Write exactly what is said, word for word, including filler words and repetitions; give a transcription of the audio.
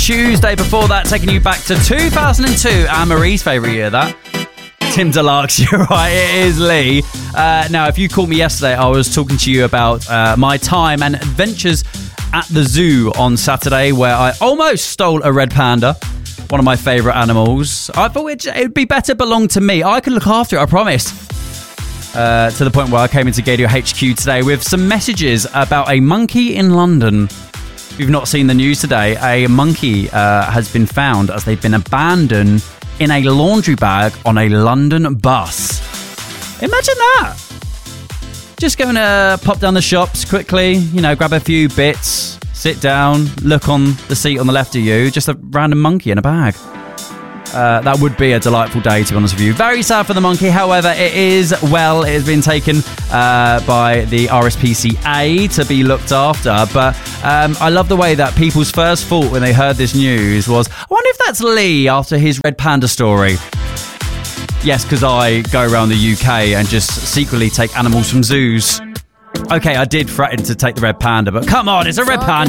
Tuesday. Before that, taking you back to two thousand two, Anne-Marie's favourite year, that. Tim Deluxe, you're right, it is Lee. Uh, now, if you called me yesterday, I was talking to you about uh, my time and adventures at the zoo on Saturday, where I almost stole a red panda, one of my favourite animals. I thought it would be better belong to me. I could look after it, I promise. Uh, to the point where I came into Gaydio H Q today with some messages about a monkey in London. If you've not seen the news today, a monkey uh, has been found as they've been abandoned in a laundry bag on a London bus. Imagine that. Just going to pop down the shops quickly, you know, grab a few bits, sit down, look on the seat on the left of you, just a random monkey in a bag. Uh, that would be a delightful day, to be honest with you. Very sad for the monkey. However, it is, well, it has been taken uh, by the R S P C A to be looked after. But um, I love the way that people's first thought when they heard this news was, I wonder if that's Lee after his red panda story. Yes, because I go around the U K and just secretly take animals from zoos. Okay, I did threaten to take the red panda, but come on, it's a red panda.